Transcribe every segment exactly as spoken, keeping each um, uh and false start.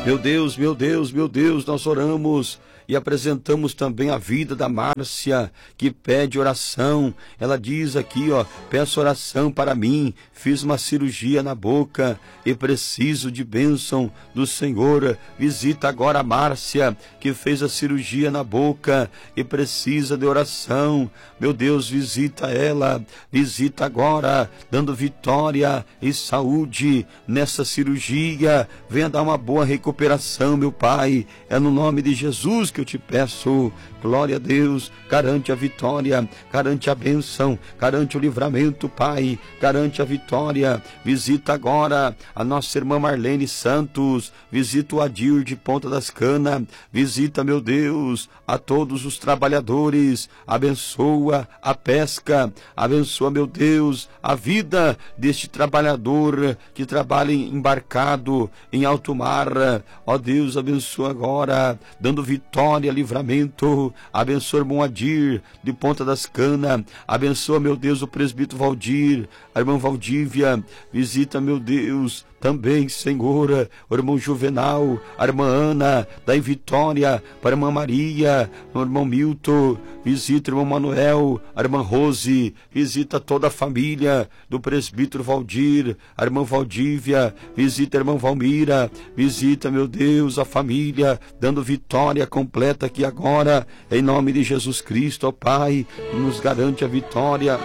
Meu Deus, meu Deus, meu Deus, nós oramos e apresentamos também a vida da Márcia, que pede oração. Ela diz aqui, ó, peço oração para mim, fiz uma cirurgia na boca e preciso de bênção do Senhor. Visita agora a Márcia, que fez a cirurgia na boca e precisa de oração. Meu Deus, visita ela, visita agora, dando vitória e saúde nessa cirurgia. Venha dar uma boa recuperação, meu Pai. É no nome de Jesus que eu te peço. Glória a Deus. Garante a vitória, garante a bênção, garante o livramento, Pai, garante a vitória. Visita agora a nossa irmã Marlene Santos, visita o Adir de Ponta das Canas, visita, meu Deus, a todos os trabalhadores, abençoa a pesca, abençoa, meu Deus, a vida deste trabalhador que trabalha embarcado em alto mar. Ó Deus, abençoa agora, dando vitória, livramento. Abençoa o irmão Adir de Ponta das Canas, abençoa, meu Deus, o presbítero Valdir, a irmã Valdívia, visita, meu Deus, também, Senhor, o irmão Juvenal, a irmã Ana, dá em vitória para a irmã Maria, o irmão Milton, visita o irmão Manuel, a irmã Rose, visita toda a família do presbítero Valdir, a irmã Valdívia, visita a irmã Valmira, visita, meu Deus, a família, dando vitória completa aqui agora, em nome de Jesus Cristo, ó Pai, nos garante a vitória.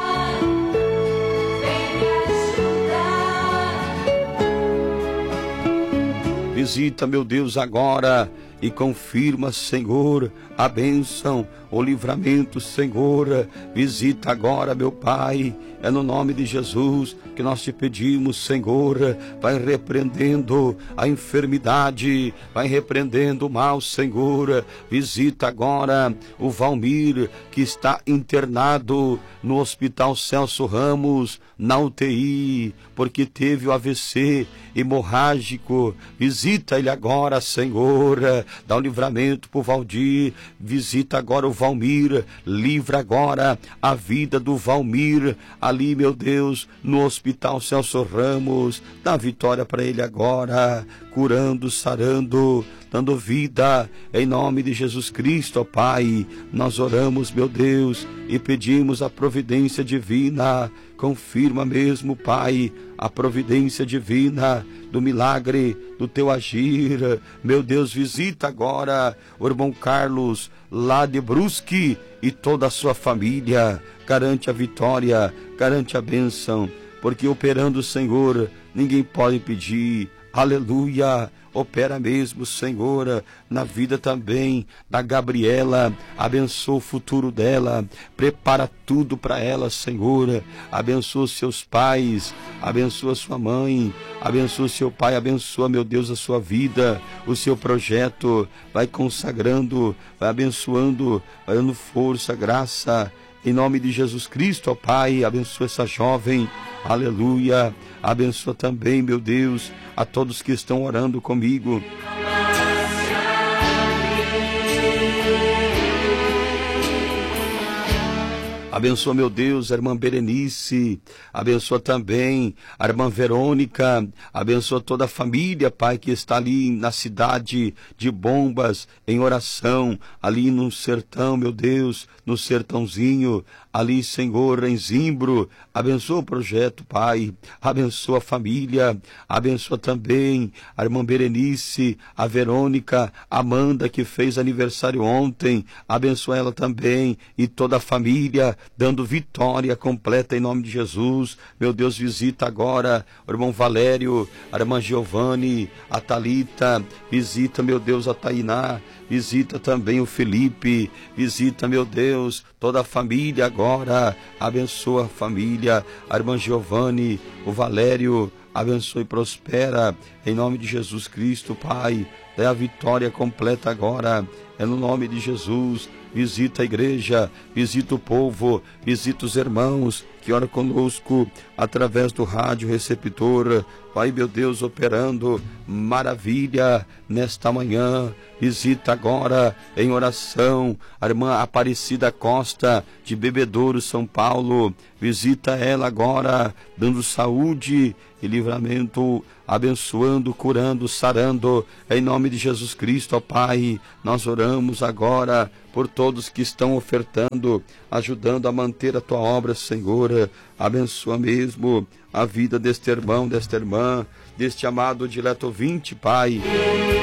Visita, meu Deus, agora e confirma, Senhor, a bênção, o livramento, Senhor. Visita agora, meu Pai, é no nome de Jesus que nós te pedimos, Senhor. Vai repreendendo a enfermidade, vai repreendendo o mal, Senhor. Visita agora o Valmir, que está internado no Hospital Celso Ramos, na U T I, porque teve o A V C hemorrágico. Visita ele agora, Senhor. Dá um livramento para o Valdir. Visita agora o Valmir. Livra agora a vida do Valmir ali, meu Deus, no Hospital Celso Ramos. Dá vitória para ele agora, curando, sarando, dando vida, em nome de Jesus Cristo, ó Pai. Nós oramos, meu Deus, e pedimos a providência divina. Confirma mesmo, Pai, a providência divina do milagre, do teu agir. Meu Deus, visita agora o irmão Carlos, lá de Brusque, e toda a sua família. Garante a vitória, garante a bênção, porque operando o Senhor, ninguém pode impedir. Aleluia. Opera mesmo, Senhor, na vida também da Gabriela. Abençoa o futuro dela, prepara tudo para ela, Senhor. Abençoa seus pais, abençoa sua mãe, abençoa seu pai, abençoa, meu Deus, a sua vida, o seu projeto. Vai consagrando, vai abençoando, vai dando força, graça, em nome de Jesus Cristo, ó Pai. Abençoa essa jovem, aleluia. Abençoa também, meu Deus, a todos que estão orando comigo. Abençoa, meu Deus, a irmã Berenice, abençoa também a irmã Verônica, abençoa toda a família, Pai, que está ali na cidade de Bombas, em oração, ali no sertão, meu Deus, no sertãozinho, ali, Senhor, em Zimbro. Abençoa o projeto, Pai, abençoa a família, abençoa também a irmã Berenice, a Verônica, a Amanda, que fez aniversário ontem, abençoa ela também e toda a família, dando vitória completa em nome de Jesus. Meu Deus, visita agora o irmão Valério, a irmã Giovanni, a Thalita, visita, meu Deus, a Tainá, visita também o Felipe, visita, meu Deus, toda a família agora, abençoa a família, a irmã Giovanni, o Valério, abençoa e prospera, em nome de Jesus Cristo, Pai. Dê a vitória completa agora, é no nome de Jesus. Visita a igreja, visita o povo, visita os irmãos que oram conosco através do rádio receptor. Pai, meu Deus, operando maravilha nesta manhã. Visita agora em oração a irmã Aparecida Costa, de Bebedouro, São Paulo. Visita ela agora, dando saúde e livramento abençoando, curando, sarando, em nome de Jesus Cristo, ó Pai. Nós oramos agora por todos que estão ofertando, ajudando a manter a tua obra, Senhor. Abençoa mesmo a vida deste irmão, desta irmã, deste amado dileto ouvinte, Pai.